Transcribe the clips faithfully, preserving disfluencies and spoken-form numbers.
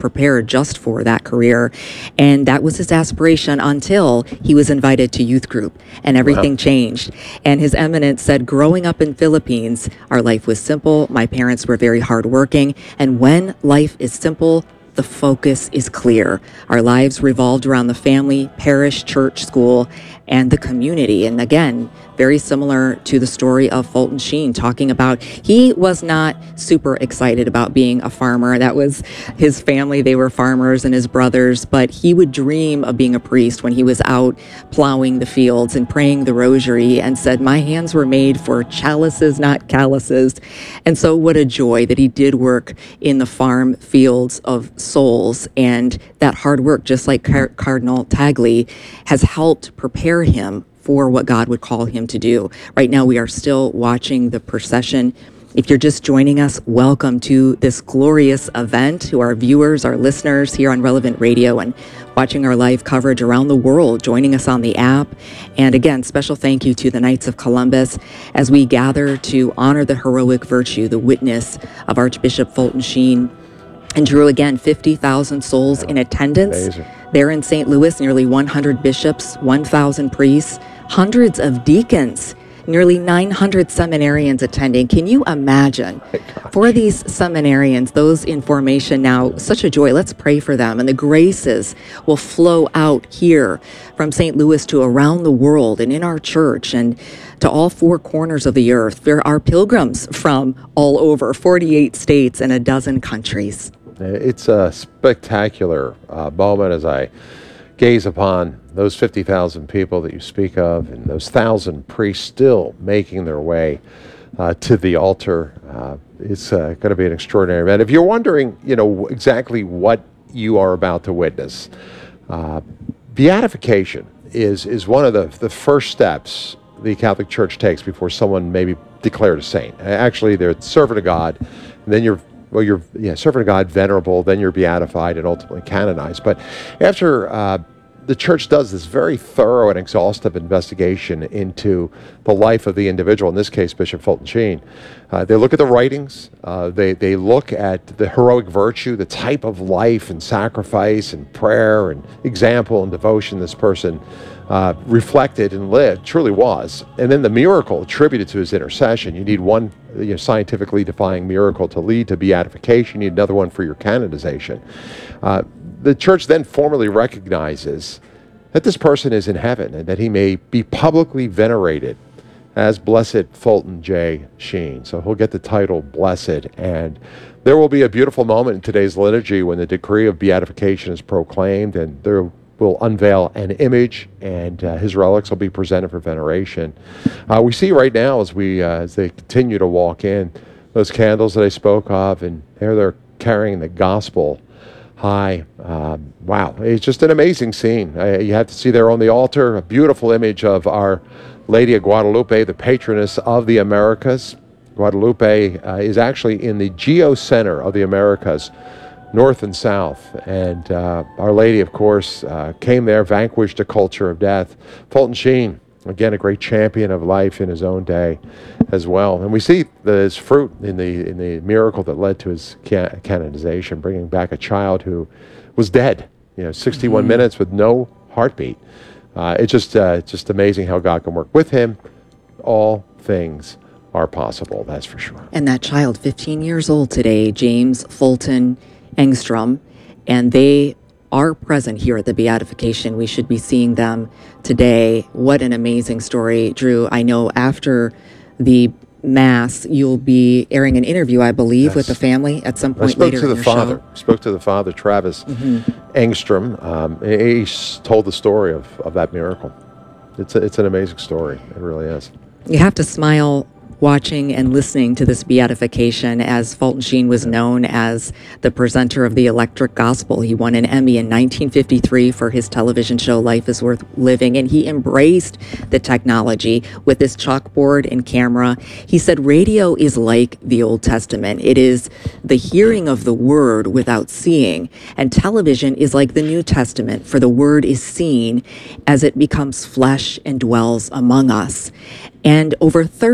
prepared just for that career. And that was his aspiration until he was invited to youth group, and everything wow. changed. And His Eminence said, growing up in Philippines, our life was simple. My parents were very hardworking. And when life is simple, the focus is clear. Our lives revolved around the family, parish, church, school, and the community. And again, very similar to the story of Fulton Sheen, talking about he was not super excited about being a farmer. That was his family. They were farmers and his brothers, but he would dream of being a priest when he was out plowing the fields and praying the rosary, and said, my hands were made for chalices, not calluses. And so what a joy that he did work in the farm fields of souls. And that hard work, just like Car- Cardinal Tagle, has helped prepare him for what God would call him to do. Right now, we are still watching the procession. If you're just joining us, welcome to this glorious event. To our viewers, our listeners here on Relevant Radio and watching our live coverage around the world, joining us on the app. And again, special thank you to the Knights of Columbus as we gather to honor the heroic virtue, the witness of Archbishop Fulton Sheen. And Drew, again, fifty thousand souls in attendance. Amazing. There in Saint Louis, nearly one hundred bishops, one thousand priests, hundreds of deacons, nearly nine hundred seminarians attending. Can you imagine? For these seminarians, those in formation now, such a joy. Let's pray for them. And the graces will flow out here from Saint Louis to around the world and in our church and to all four corners of the earth. There are pilgrims from all over, forty-eight states and a dozen countries. It's a spectacular uh, moment as I gaze upon those fifty thousand people that you speak of, and those thousand priests still making their way uh, to the altar. Uh, it's uh, going to be an extraordinary event. If you're wondering, you know, exactly what you are about to witness, uh, beatification is is one of the, the first steps the Catholic Church takes before someone may be declared a saint. Actually, they're servant of God, and then you're Well, you're yeah, servant of God, venerable, then you're beatified and ultimately canonized. But after uh, the church does this very thorough and exhaustive investigation into the life of the individual, in this case, Bishop Fulton Sheen, uh, they look at the writings, uh, they, they look at the heroic virtue, the type of life and sacrifice and prayer and example and devotion this person uh, reflected and lived, truly was. And then the miracle attributed to his intercession. You need one you know, scientifically defined miracle to lead to beatification. You need another one for your canonization. Uh, the church then formally recognizes that this person is in heaven and that he may be publicly venerated as Blessed Fulton J. Sheen. So he'll get the title Blessed, and there will be a beautiful moment in today's liturgy when the decree of beatification is proclaimed, and there will unveil an image, and uh, his relics will be presented for veneration. Uh, we see right now as we uh, as they continue to walk in, those candles that I spoke of, and there they're carrying the gospel high. Um, wow, it's just an amazing scene. Uh, you have to see there on the altar a beautiful image of Our Lady of Guadalupe, the patroness of the Americas. Guadalupe uh, is actually in the geocenter of the Americas, north and south, and uh, Our Lady, of course, uh, came there, vanquished a culture of death. Fulton Sheen, again, a great champion of life in his own day as well. And we see his fruit in the in the miracle that led to his can- canonization, bringing back a child who was dead, you know, sixty-one mm-hmm. minutes with no heartbeat. Uh, it's just uh, it's just amazing how God can work with him. All things are possible, that's for sure. And that child, fifteen years old today, James Fulton Engstrom, and they are present here at the beatification. We should be seeing them today. What an amazing story, Drew. I know after the Mass, you'll be airing an interview, I believe, yes. with the family at some point I spoke later to in the your father. show. Spoke to the father, Travis mm-hmm. Engstrom. Um, he told the story of, of that miracle. It's a, it's an amazing story. It really is. You have to smile watching and listening to this beatification, as Fulton Sheen was known as the presenter of the Electric Gospel. He won an Emmy in nineteen fifty-three for his television show Life is Worth Living, and he embraced the technology with his chalkboard and camera. He said radio is like the Old Testament. It is the hearing of the word without seeing, and television is like the New Testament, for the word is seen as it becomes flesh and dwells among us. And over thirty million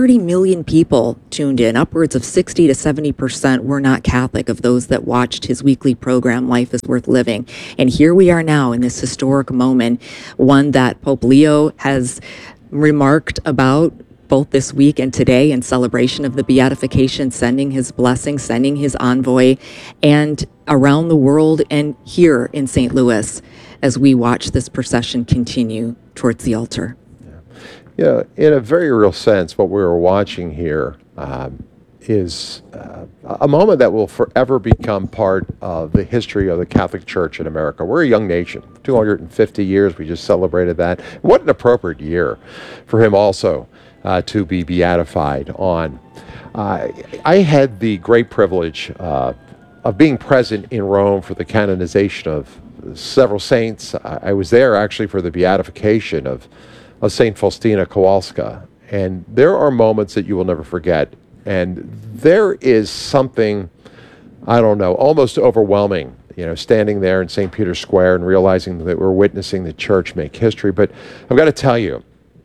million people tuned in. Upwards of sixty to seventy percent were not Catholic of those that watched his weekly program, Life is Worth Living. And here we are now in this historic moment, one that Pope Leo has remarked about both this week and today in celebration of the beatification, sending his blessing, sending his envoy, and around the world and here in Saint Louis as we watch this procession continue towards the altar. Yeah, in a very real sense, what we're watching here um, is uh, a moment that will forever become part of the history of the Catholic Church in America. We're a young nation, two hundred fifty years, we just celebrated that. What an appropriate year for him also uh, to be beatified on. Uh, I had the great privilege uh, of being present in Rome for the canonization of several saints. I, I was there actually for the beatification of of Saint Faustina Kowalska. And there are moments that you will never forget. And there is something, I don't know, almost overwhelming, you know, standing there in Saint Peter's Square and realizing that we're witnessing the church make history. But I've got to tell you,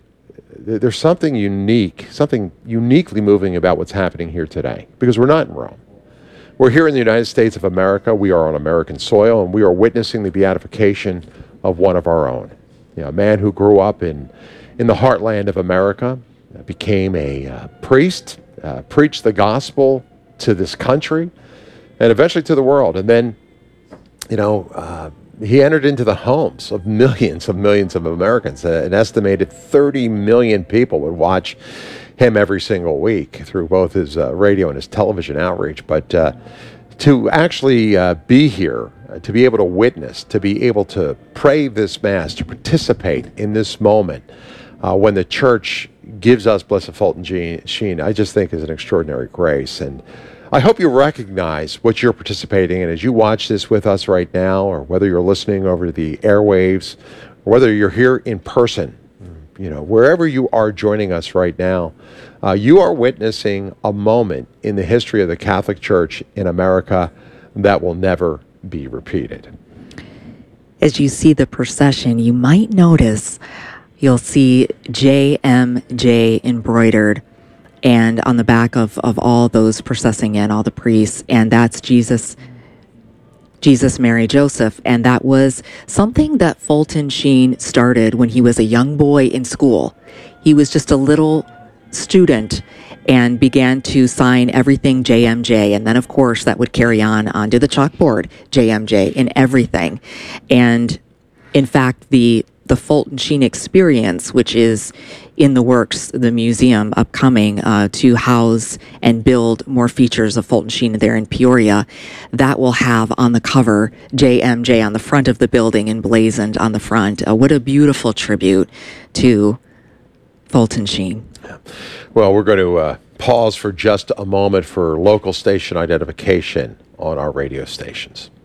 there's something unique, something uniquely moving about what's happening here today, because we're not in Rome. We're here in the United States of America. We are on American soil, and we are witnessing the beatification of one of our own. You know, a man who grew up in, in the heartland of America, uh, became a uh, priest, uh, preached the gospel to this country, and eventually to the world. And then, you know, uh, he entered into the homes of millions of millions of Americans. Uh, an estimated thirty million people would watch him every single week through both his uh, radio and his television outreach. But uh, to actually uh, be here, uh, to be able to witness, to be able to pray this Mass, to participate in this moment uh, when the Church gives us Blessed Fulton Sheen, I just think is an extraordinary grace. And I hope you recognize what you're participating in as you watch this with us right now, or whether you're listening over the airwaves, or whether you're here in person. You know, wherever you are joining us right now, uh, you are witnessing a moment in the history of the Catholic Church in America that will never be repeated. As you see the procession, you might notice you'll see J M J embroidered and on the back of, of all those processing in, all the priests, and that's Jesus Jesus, Mary, Joseph. And that was something that Fulton Sheen started when he was a young boy in school. He was just a little student and began to sign everything J M J. And then, of course, that would carry on onto the chalkboard, J M J, in everything. And in fact, the the Fulton Sheen Experience, which is in the works, the museum upcoming uh, to house and build more features of Fulton Sheen there in Peoria, that will have on the cover J M J on the front of the building, emblazoned on the front. Uh, what a beautiful tribute to Fulton Sheen. Well, we're going to uh, pause for just a moment for local station identification on our radio stations.